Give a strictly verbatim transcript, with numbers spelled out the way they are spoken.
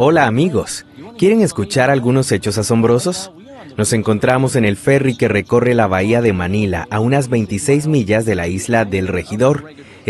Hola amigos, ¿quieren escuchar algunos hechos asombrosos? Nos encontramos en el ferry que recorre la bahía de Manila, a unas veintiséis millas de la isla del Regidor.